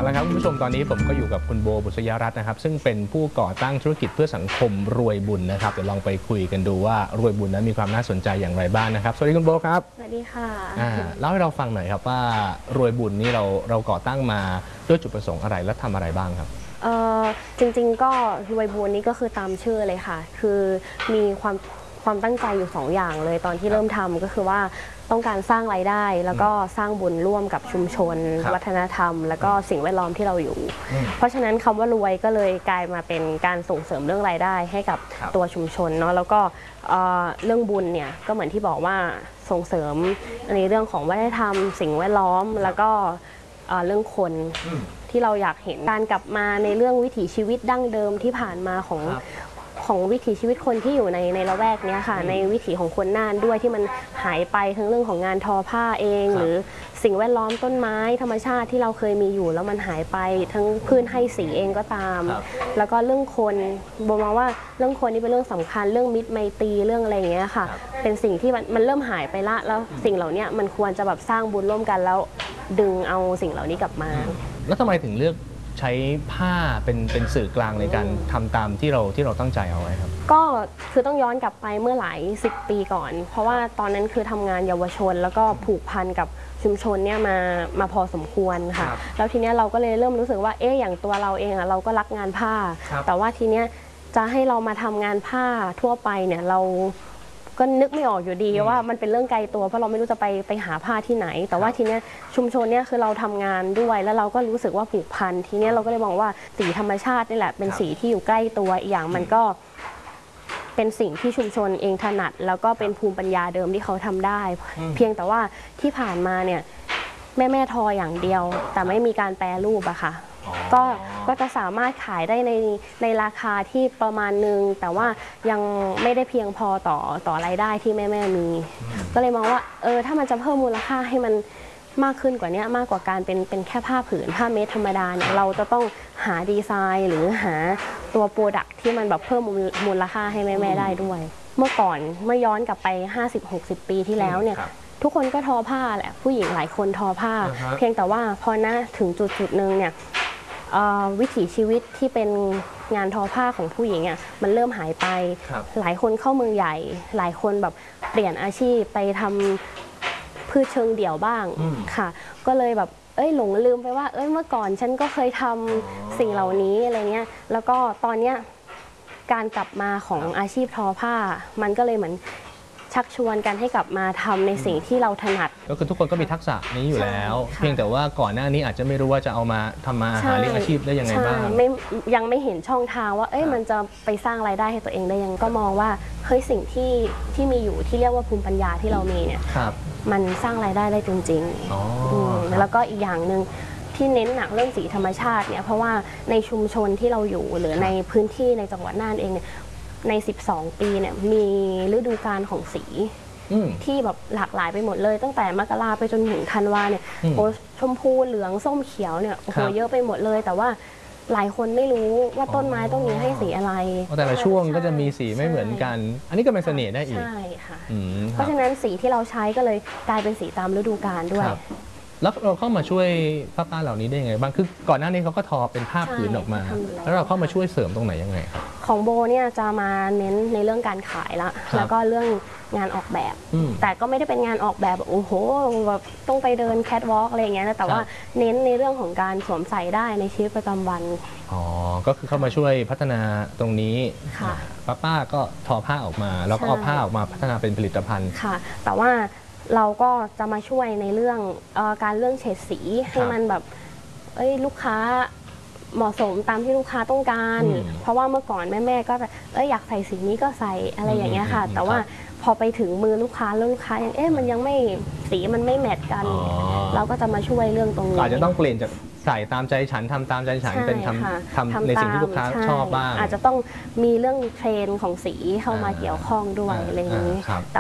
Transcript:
ละครับคุณผู้ชมตอนนี้ผมก็อยู่กับคุณโบบุษยรัตน์นะครับซึ่งเป็นผู้ก่อตั้งธุรกิจเพื่อสังคมรวยบุญนะครับเดี๋ยวลองไปคุยกันดูว่ารวยบุญนั้นมีความน่าสนใจอย่างไรบ้างนะครับสวัสดีคุณโบครับสวัสดีค่ะเล่าให้เราฟังหน่อยครับว่ารวยบุญนี่เราก่อตั้งมาด้วยจุดประสงค์อะไรและทำอะไรบ้างครับจริงๆก็รวยบุญนี่ก็คือตามชื่อเลยค่ะคือมีความตั้งใจอยู่2 อย่างเลยตอนที่เริ่มทำก็คือว่าต้องการสร้างรายได้แล้วก็สร้างบุญร่วมกับชุมชนวัฒนธรรมแล้วก็สิ่งแวดล้อมที่เราอยู่เพราะฉะนั้นคำว่ารวยก็เลยกลายมาเป็นการส่งเสริมเรื่องรายได้ให้กับตัวชุมชนเนาะแล้วก็เรื่องบุญเนี่ยก็เหมือนที่บอกว่าส่งเสริมในเรื่องของวัฒนธรรมสิ่งแวดล้อมแล้วก็เรื่องคนที่เราอยากเห็นการกลับมาในเรื่องวิถีชีวิตดั้งเดิมที่ผ่านมาของวิถีชีวิตคนที่อยู่ในละแวกนี้ค่ะในวิถีของคนน่านด้วยที่มันหายไปทั้งเรื่องของงานทอผ้าเองหรือสิ่งแวดล้อมต้นไม้ธรรมชาติที่เราเคยมีอยู่แล้วมันหายไปทั้งพื้นให้สีเองก็ตามแล้วก็เรื่องคนโบมองว่าเรื่องคนนี่เป็นเรื่องสำคัญเรื่องมิตรไมตรีเรื่องอะไรอย่างเงี้ยค่ะเป็นสิ่งที่มันเริ่มหายไปละแล้วสิ่งเหล่านี้มันควรจะแบบสร้างบุญร่วมกันแล้วดึงเอาสิ่งเหล่านี้กลับมาแล้วทำไมถึงเลือกใช้ผ้าเป็นสื่อกลางในการทำตามที่เราตั้งใจเอาไว้ครับก็คือต้องย้อนกลับไปเมื่อหลาย10 ปีก่อนเพราะว่าตอนนั้นคือทำงานเยาวชนแล้วก็ผูกพันกับชุมชนเนี่ยมาพอสมควรค่ะแล้วทีเนี้ยเราก็เลยเริ่มรู้สึกว่าอย่างตัวเราเองเราก็รักงานผ้าแต่ว่าทีเนี้ยจะให้เรามาทำงานผ้าทั่วไปเนี่ยเราก็นึกไม่ออกอยู่ดีว่ามันเป็นเรื่องไกลตัวเพราะเราไม่รู้จะไปหาผ้าที่ไหนแต่ว่าทีเนี้ยชุมชนเนี่ยคือเราทำงานด้วยแล้วเราก็รู้สึกว่าผูกพันทีเนี้ยเราก็เลยมองว่าสีธรรมชาตินี่แหละเป็นสีที่อยู่ใกล้ตัวอีกอย่างมันก็เป็นสิ่งที่ชุมชนเองถนัดแล้วก็เป็นภูมิปัญญาเดิมที่เขาทำได้เพียงแต่ว่าที่ผ่านมาเนี่ยแม่ทออย่างเดียวแต่ไม่มีการแปรรูปอะค่ะก็จะสามารถขายได้ในราคาที่ประมาณนึงแต่ว่ายังไม่ได้เพียงพอต่อรายได้ที่แม่มีก็เลยมองว่าถ้ามันจะเพิ่มมูลค่าให้มันมากขึ้นกว่านี้มากกว่าการเป็นแค่ผ้าผืนผ้าเม็ดธรรมดาเนี่ยเราจะต้องหาดีไซน์หรือหาตัวโปรดักที่มันแบบเพิ่มมูลค่าให้แม่ได้ด้วยเมื่อก่อนเมื่อย้อนกลับไป 50-60 ปีที่แล้วเนี่ยทุกคนก็ทอผ้าแหละผู้หญิงหลายคนทอผ้าเพียงแต่ว่าพอถึงจุดหนึ่งเนี่ยวิถีชีวิตที่เป็นงานทอผ้าของผู้หญิงอ่ะมันเริ่มหายไปหลายคนเข้าเมืองใหญ่หลายคนแบบเปลี่ยนอาชีพไปทำพืชเชิงเดี่ยวบ้างค่ะก็เลยแบบหลงลืมไปว่าเมื่อก่อนฉันก็เคยทำสิ่งเหล่านี้อะไรเงี้ยแล้วก็ตอนเนี้ยการกลับมาของอาชีพทอผ้ามันก็เลยเหมือนชักชวนกันให้กลับมาทำในสิ่งที่เราถนัดก็คือทุกคนก็มีทักษะนี้อยู่แล้วเพียงแต่ว่าก่อนหน้านี้อาจจะไม่รู้ว่าจะเอามาทำมาหาเลี้ยงอาชีพได้ยังไงบ้างยังไม่เห็นช่องทางว่ามันจะไปสร้างรายได้ให้ตัวเองได้ยังก็มองว่าเฮ้ยสิ่งที่มีอยู่ที่เรียกว่าภูมิปัญญาที่เรามีเนี่ยมันสร้างรายได้ได้จริงๆแล้วก็อีกอย่างหนึ่งที่เน้นหนักเรื่องสีธรรมชาติเนี่ยเพราะว่าในชุมชนที่เราอยู่หรือในพื้นที่ในจังหวัดน่านเองเนี่ยใน12 ปีเนี่ยมีฤดูกาลของสีที่แบบหลากหลายไปหมดเลยตั้งแต่มกราไปจนถึงธันวาเนี่ยชมพูเหลืองส้มเขียวเนี่ยโอ้โหเยอะไปหมดเลยแต่ว่าหลายคนไม่รู้ว่าต้นไม้ต้นนี้ให้สีอะไรแต่ละช่วงก็จะมีสีไม่เหมือนกันอันนี้ก็เป็นเสน่ห์ได้อีกใช่ค่ะเพราะฉะนั้นสีที่เราใช้ก็เลยกลายเป็นสีตามฤดูกาลด้วยแล้วเราเข้ามาช่วยป้าเหล่านี้ได้ยังไงบ้างคือก่อนหน้านี้เขาก็ทอเป็นผ้าผืนออกมาแล้วเราเข้ามาช่วยเสริมตรงไหนยังไงครับของโบเนี่ยจะมาเน้นในเรื่องการขายแล้วก็เรื่องงานออกแบบแต่ก็ไม่ได้เป็นงานออกแบบโอ้โหแบบต้องไปเดินแคทวอล์กอะไรอย่างเงี้ยนะแต่ว่าเน้นในเรื่องของการสวมใส่ได้ในชีวิตประจำวันก็คือเข้ามาช่วยพัฒนาตรงนี้ป้าก็ทอผ้าออกมาแล้วก็เอาผ้าออกมาพัฒนาเป็นผลิตภัณฑ์ค่ะแต่ว่าเราก็จะมาช่วยในเรื่องการเรื่องเฉดสีให้มันแบบลูกค้าเหมาะสมตามที่ลูกค้าต้องการเพราะว่าเมื่อก่อนแม่ก็อยากใส่สีนี้ก็ใส่อะไรอย่างเงี้ยค่ะแต่ว่าพอไปถึงมือลูกค้าแล้วลูกค้ายังมันยังไม่สีมันไม่แมทกันเราก็จะมาช่วยเรื่องตรงนี้อาจจะต้องเปลี่ยนจากใส่ตามใจฉันทำตามใจฉันเป็นทำในสิ่งที่ลูกค้าชอบบ้างอาจจะต้องมีเรื่องเทรนด์ของสีเข้ามาเกี่ยวข้องด้วยอะไรอย่างนี้